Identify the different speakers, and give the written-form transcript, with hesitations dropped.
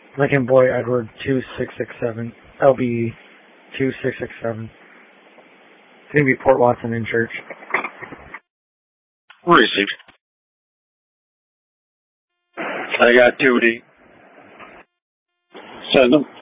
Speaker 1: Lincoln Boy Edward 2667. LB 2667. It's going to be Port Watson in church.
Speaker 2: Received. I got duty. Send them.